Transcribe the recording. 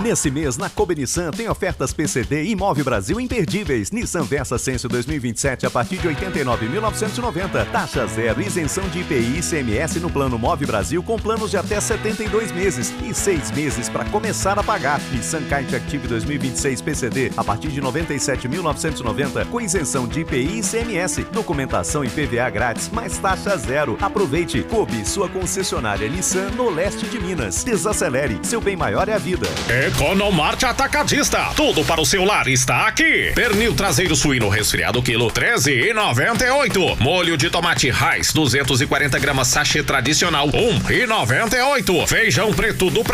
Nesse mês, na Kobe Nissan, tem ofertas PCD e Move Brasil imperdíveis. Nissan Versa Senso 2027 a partir de R$ 89.990. Taxa zero, isenção de IPI e ICMS no plano Move Brasil com planos de até 72 meses e 6 meses para começar a pagar. Nissan Kite Active 2026 PCD a partir de R$ 97.990 com isenção de IPI e ICMS. Documentação e PVA grátis, mais taxa zero. Aproveite. Kobe, sua concessionária Nissan no leste de Minas. Desacelere. Seu bem maior é a vida. Economarte Atacadista. Tudo para o seu lar está aqui. Pernil traseiro suíno resfriado quilo 13,98. Molho de tomate Raiz 240 gramas sachê tradicional 1,98. Feijão preto do